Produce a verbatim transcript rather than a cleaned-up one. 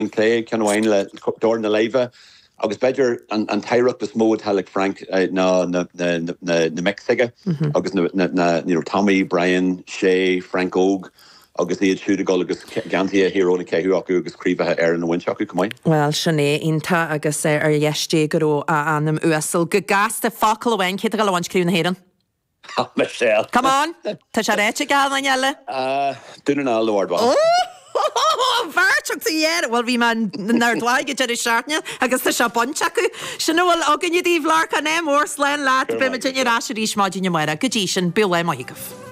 an clé cean bhhain le dor na leive agus beidir an an Taireachtas mód Halleck Frank uh, na na na na na Mexico mm-hmm. agus na na, na you know Tommy Brian Shea Frank Og agus iad siúd go agus gantia híróna ceú acu agus críomhathe ar an bhainseacu cumáin. Well, sinné ínta agus ar dhéistí goró a anam uasal go gas de facail bhain cé go bhaint críú na héan. Ha Michelle. Come on. Tá sé réite gal na eile? Uh, dúna ná Lord ba. Bharteach sa dhéar, bhfuil bhí man nardlaige de seaartne agus tá se bonseacu. Sinna bhfuil agan dí bhlácha né mór sláin leat be me dinne ráisií smáidine mara go dtí sin bu le maithigah.